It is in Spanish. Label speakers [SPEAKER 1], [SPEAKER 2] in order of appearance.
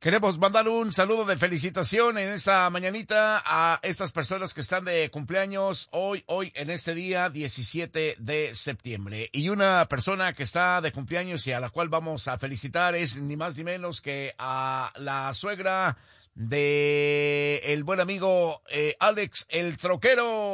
[SPEAKER 1] Queremos mandar un saludo de felicitación en esta mañanita a estas personas que están de cumpleaños hoy en este día 17 de septiembre. Y una persona que está de cumpleaños y a la cual vamos a felicitar es ni más ni menos que a la suegra de el buen amigo Alex el Troquero.